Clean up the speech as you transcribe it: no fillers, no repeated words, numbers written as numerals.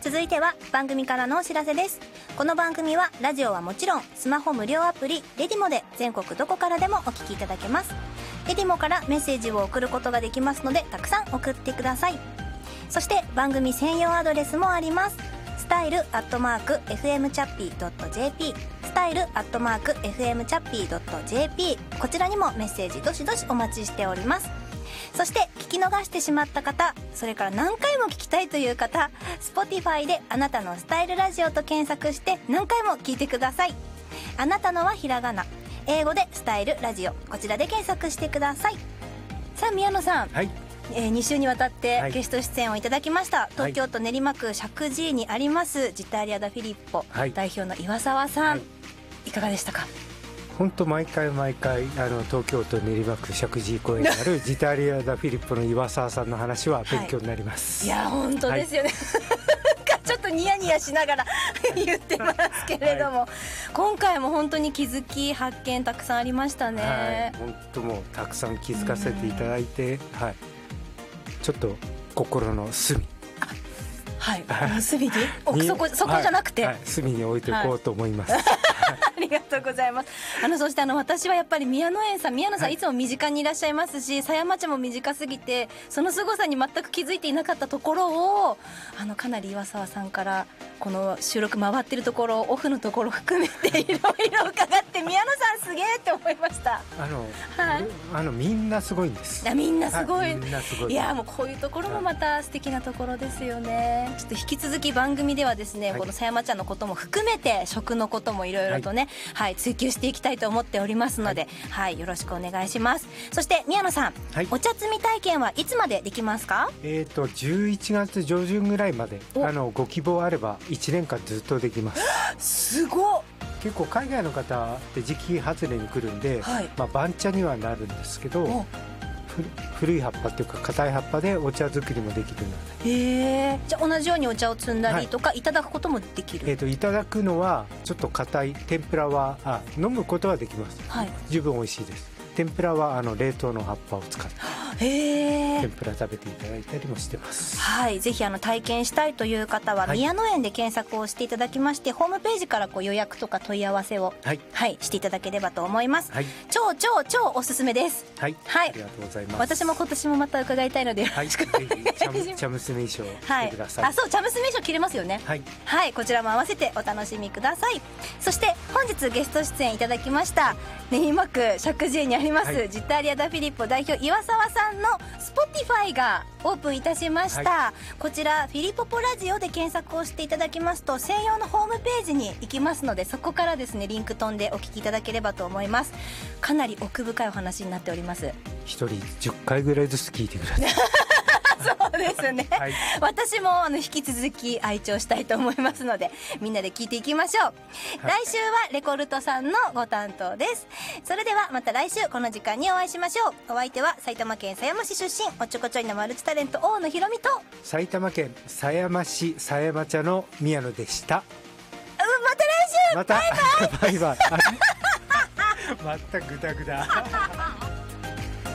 続いては番組からのお知らせです。この番組はラジオはもちろんスマホ無料アプリレディモで全国どこからでもお聞きいただけます。レディモからメッセージを送ることができますので、たくさん送ってください。そして番組専用アドレスもあります。style@fmchappy.jp style@fmchappy.jp こちらにもメッセージどしどしお待ちしております。そして聞き逃してしまった方、それから何回も聞きたいという方、 Spotify であなたのスタイルラジオと検索して何回も聞いてください。あなたのはひらがな、英語でスタイルラジオ、こちらで検索してください。さあ宮野さん、 はい、 2週にわたってゲスト出演をいただきました、 はい、 東京都練馬区石神井にありますジタリア・ダ・フィリッポ、はい、代表の岩沢さん、はい、いかがでしたか？ 本当毎回東京都練馬区石神井公園にあるジタリア・ダ・フィリッポの岩沢さんの話は勉強になります、 はい、いや本当ですよね、はい、ちょっとニヤニヤしながら言ってますけれども、はい、今回も本当に気づき発見たくさんありましたね、 はい、本当もうたくさん気づかせていただいて、はい、ちょっと心の隅、 はい、隅にそこじゃなくて、 はいはい、隅に置いていこうと思います、はい、 ありがとうございます。そして私はやっぱり宮野さん、はい、いつも身近にいらっしゃいますし、狭山茶も短すぎてその凄さに全く気づいていなかったところをかなり岩沢さんからこの収録回ってるところ、オフのところ含めていろいろ伺って宮野さんすげえって思いました。 はい、みんなすごいんです。 みんなすごい、 はい、みんなすごい。 いやもうこういうところもまた素敵なところですよね。ちょっと引き続き番組ではですね、はい、この狭山茶のことも含めて食のこともいろいろとね、はい、追求していきたいと思っておりますので、はい、よろしくお願いします。そして宮野さん、はい、お茶摘み体験はいつまでできますか ？11月上旬ぐらいまでご希望あれば1年間ずっとできます。 すごっ。 結構海外の方って時期外れに来るんで、はい、番茶にはなるんですけど、古い葉っぱっていうか硬い葉っぱでお茶作りもできるので、じゃあ同じようにお茶を摘んだりとか、はい、いただくこともできる？ いただくのはちょっと硬い、天ぷらは飲むことはできます、はい、十分美味しいです。天ぷらは冷凍の葉っぱを使って天ぷら食べていただいたりもしてます。はい、 ぜひ体験したいという方は、はい、宮野園で検索をしていただきまして、ホームページから予約とか問い合わせを、はいはい、していただければと思います、はい、超おすすめです。 はい、はい、ありがとうございます。 私も今年もまた伺いたいのでよろしくお願いします。 茶娘衣装着てください、はい、 そう、茶娘衣装着れますよね。はい、はい、こちらも合わせてお楽しみください。そして本日ゲスト出演いただきました練馬区石神井にあります、はい、ジタリア・ダ・フィリッポ代表岩沢さんのSpotify がオープンいたしました、はい、こちらフィリポポラジオで検索をしていただきますと専用のホームページに行きますので、そこからですねリンク飛んでお聞きいただければと思います。かなり奥深いお話になっております。 一人10回ぐらいずつ聞いてくださいそうですね、はい、私も引き続き愛聴したいと思いますので、みんなで聞いていきましょう、はい、来週はレコルトさんのご担当です。それではまた来週この時間にお会いしましょう。お相手は埼玉県狭山市出身おっちょこちょいのマルチタレント大野ひろみと埼玉県狭山市狭山茶の宮野でした。 また来週、 またバイバイバイバイまたグダグダ